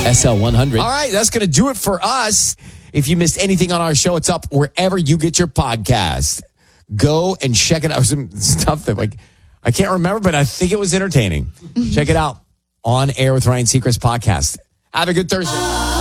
SL100. All right, that's going to do it for us. If you missed anything on our show, it's up wherever you get your podcast. Go and check it out. Some stuff that I can't remember, but I think it was entertaining. Check it out. On Air with Ryan Seacrest podcast. Have a good Thursday.